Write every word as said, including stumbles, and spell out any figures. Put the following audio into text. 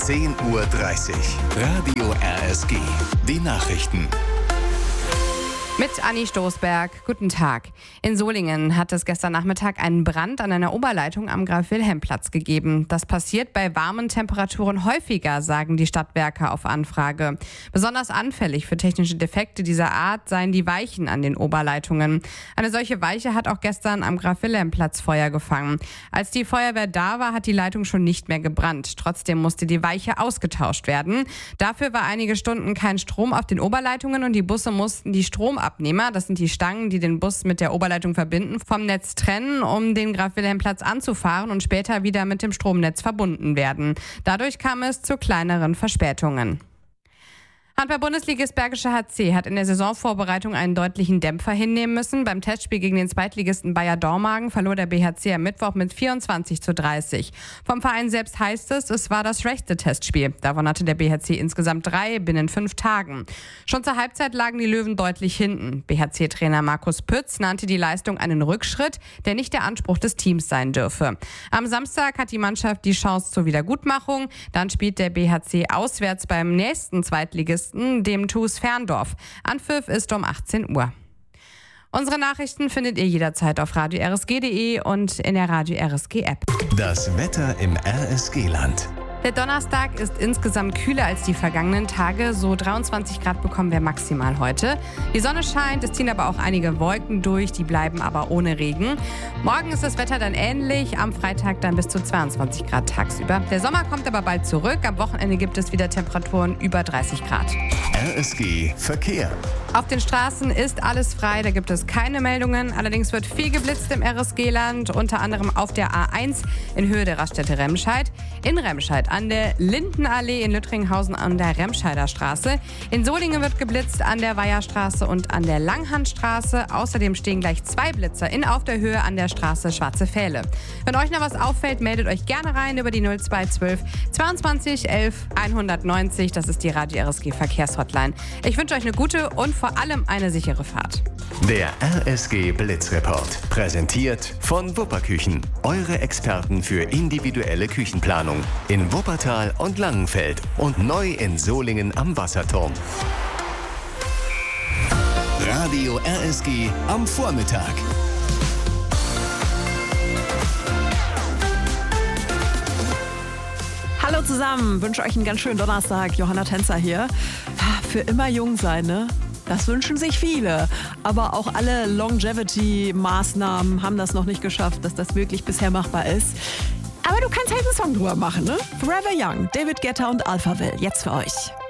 zehn Uhr dreißig. Radio R S G. Die Nachrichten. Mit Anni Stoßberg. Guten Tag. In Solingen hat es gestern Nachmittag einen Brand an einer Oberleitung am Graf-Wilhelm-Platz gegeben. Das passiert bei warmen Temperaturen häufiger, sagen die Stadtwerke auf Anfrage. Besonders anfällig für technische Defekte dieser Art seien die Weichen an den Oberleitungen. Eine solche Weiche hat auch gestern am Graf-Wilhelm-Platz Feuer gefangen. Als die Feuerwehr da war, hat die Leitung schon nicht mehr gebrannt. Trotzdem musste die Weiche ausgetauscht werden. Dafür war einige Stunden kein Strom auf den Oberleitungen und die Busse mussten die Stromabnehmer, das sind die Stangen, die den Bus mit der Oberleitung verbinden, vom Netz trennen, um den Graf-Wilhelm-Platz anzufahren und später wieder mit dem Stromnetz verbunden werden. Dadurch kam es zu kleineren Verspätungen. Handball-Bundesligist Bergische H C hat in der Saisonvorbereitung einen deutlichen Dämpfer hinnehmen müssen. Beim Testspiel gegen den Zweitligisten Bayer Dormagen verlor der B H C am Mittwoch mit vierundzwanzig zu dreißig. Vom Verein selbst heißt es, es war das schwächste Testspiel. Davon hatte der B H C insgesamt drei binnen fünf Tagen. Schon zur Halbzeit lagen die Löwen deutlich hinten. B H C-Trainer Markus Pütz nannte die Leistung einen Rückschritt, der nicht der Anspruch des Teams sein dürfe. Am Samstag hat die Mannschaft die Chance zur Wiedergutmachung. Dann spielt der B H C auswärts beim nächsten Zweitligisten, dem T U S Ferndorf. Anpfiff ist um achtzehn Uhr. Unsere Nachrichten findet ihr jederzeit auf radio r s g punkt d e und in der Radio R S G App. Das Wetter im R S G-Land. Der Donnerstag ist insgesamt kühler als die vergangenen Tage. So dreiundzwanzig Grad bekommen wir maximal heute. Die Sonne scheint, es ziehen aber auch einige Wolken durch, die bleiben aber ohne Regen. Morgen ist das Wetter dann ähnlich, am Freitag dann bis zu zweiundzwanzig Grad tagsüber. Der Sommer kommt aber bald zurück, am Wochenende gibt es wieder Temperaturen über dreißig Grad. R S G Verkehr. Auf den Straßen ist alles frei, da gibt es keine Meldungen. Allerdings wird viel geblitzt im R S G-Land, unter anderem auf der A eins in Höhe der Raststätte Remscheid, in Remscheid an der Lindenallee, in Lüttringhausen an der Remscheider Straße. In Solingen wird geblitzt an der Weiherstraße und an der Langhandstraße. Außerdem stehen gleich zwei Blitzer in auf der Höhe an der Straße Schwarze Pfähle. Wenn euch noch was auffällt, meldet euch gerne rein über die null zwei zwölf zweiundzwanzig elf hundertneunzig. Das ist die Radio R S G Verkehrshotline. Ich wünsche euch eine gute und vor allem eine sichere Fahrt. Der R S G Blitzreport. Präsentiert von Wupperküchen. Eure Experten für individuelle Küchenplanung. In Wuppertal und Langenfeld und neu in Solingen am Wasserturm. Radio R S G am Vormittag. Hallo zusammen, wünsche euch einen ganz schönen Donnerstag. Johanna Tänzer hier. Für immer jung sein, ne? Das wünschen sich viele. Aber auch alle Longevity-Maßnahmen haben das noch nicht geschafft, dass das wirklich bisher machbar ist. Aber du kannst halt einen Song drüber machen, ne? Forever Young, David Guetta und Alphaville. Jetzt für euch.